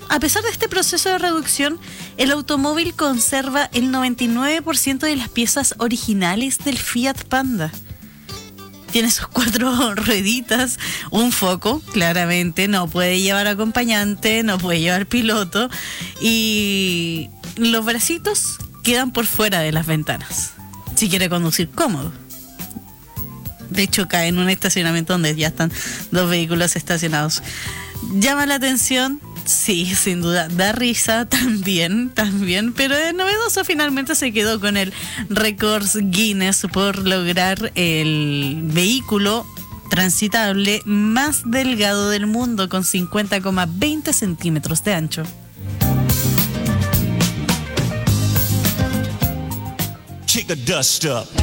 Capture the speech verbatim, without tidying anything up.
a pesar de este proceso de reducción, el automóvil conserva el noventa y nueve por ciento de las piezas originales del Fiat Panda. Tiene sus cuatro rueditas, un foco, claramente, no puede llevar acompañante, no puede llevar piloto, y los bracitos quedan por fuera de las ventanas, si quiere conducir cómodo. De hecho, cae en un estacionamiento donde ya están dos vehículos estacionados. ¿Llama la atención? Sí, sin duda. Da risa también, también. Pero de novedoso finalmente se quedó con el récord Guinness por lograr el vehículo transitable más delgado del mundo, con cincuenta coma veinte centímetros de ancho. Kick the dust up.